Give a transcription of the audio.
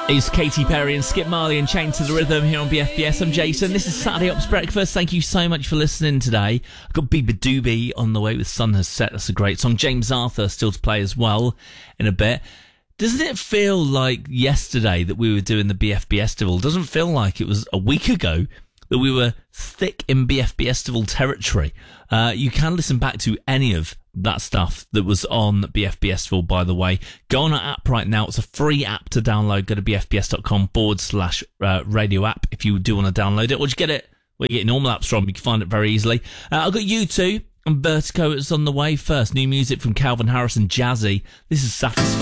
It's Katy Perry and Skip Marley and Chained to the Rhythm here on BFBS. I'm Jason. This is Saturday Ops Breakfast. Thank you so much for listening today. I've got Biba Doobie on the way with Sun Has Set. That's a great song. James Arthur still to play as well in a bit. Doesn't it feel like yesterday that we were doing the BFBS Festival? Doesn't feel like it was a week ago that we were thick in BFBS Festival territory. You can listen back to any of that stuff that was on BFBS Festival, by the way. Go on our app right now. It's a free app to download. Go to bfbs.com/radio app if you do want to download it. Or just get it where you get your normal apps from. You can find it very easily. I've got U2 and Vertigo is on the way. First, new music from Calvin Harris and Jazzy. This is Satisfied.